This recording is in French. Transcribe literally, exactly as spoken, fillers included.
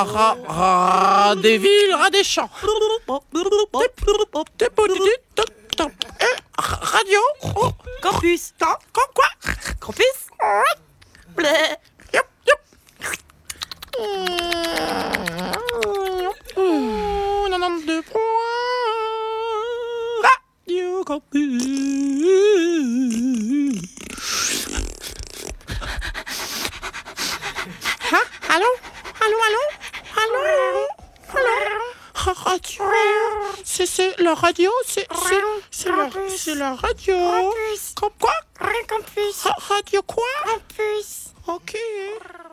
ra, ra, des villes, ras des champs. Des petites, top, top. Eh, radio. Oh, Campus. ta- quoi, quoi? Campus. Bleh. Yop, yop. quatre-vingt-deux points. Radio Campus. Hein? Allô? Allô, allô? Allô? Allô? Ra- Radio. C'est, c'est la radio? C'est, c'est, c'est la, c'est la radio. Campus. Com- quoi? Campus. Ra- Radio quoi? Campus. Ok.